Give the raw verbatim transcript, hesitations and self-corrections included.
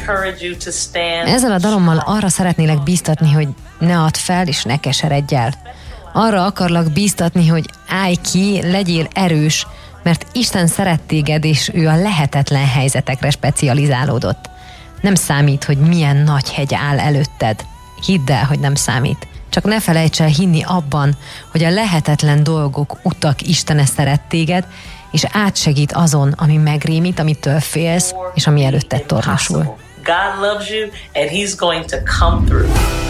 Ezzel a dalommal arra szeretnélek bíztatni, hogy ne add fel és ne keseredj el. Arra akarlak bíztatni, hogy állj ki, legyél erős, mert Isten szeret téged, és ő a lehetetlen helyzetekre specializálódott. Nem számít, hogy milyen nagy hegy áll előtted. Hidd el, hogy nem számít. Csak ne felejts el hinni abban, hogy a lehetetlen dolgok, utak Istene szeret téged, és átsegít azon, ami megrémít, amitől félsz, és ami előtted tornasul. God loves you and he's going to come through.